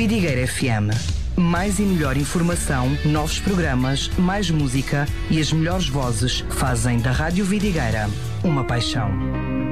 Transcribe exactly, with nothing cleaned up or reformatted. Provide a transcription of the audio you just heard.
Vidigueira F M. Mais e melhor informação, novos programas, mais música e as melhores vozes fazem da Rádio Vidigueira uma paixão.